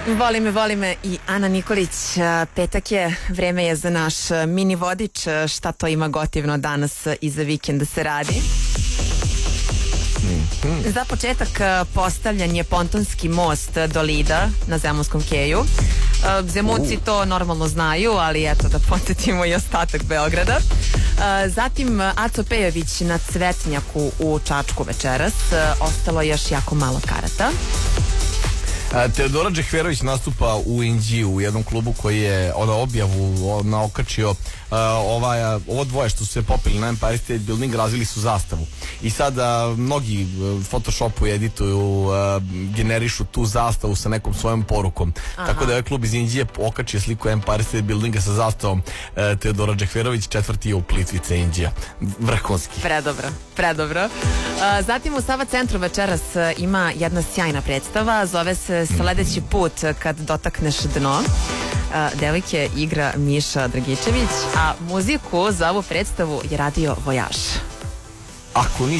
Voli me i Ana Nikolić. Petak je, vreme je za naš mini vodič. Šta to ima gotivno danas i za vikend da se radi? Za početak postavljan je pontonski most do Lida na Zemunskom keju. Zemunci to normalno znaju, ali eto da podsjetimo i ostatak Beograda. Zatim Aco Pejović na Cvetnjaku u Čačku večeras. Ostalo još jako malo karata. Teodora Džehverović nastupa u Inđiju u jednom klubu koji je objavu naokačio ovo dvoje što su se popili na Empire State Building, razvili su zastavu i sad mnogi photoshopu edituju, generišu tu zastavu sa nekom svojom porukom. Tako da je ovaj klub iz Inđije okačio sliku Empire State Buildinga sa zastavom Teodora Džehverović, četvrti je u Plitvice Inđija. Vrhunski. Predobro. Zatim u Sava centru večeras ima jedna sjajna predstava, zove se Sledeći put kad dotakneš dno. Devojke igra Miša Dragičević, a muziku za ovu predstavu je radio Vojaž. Ako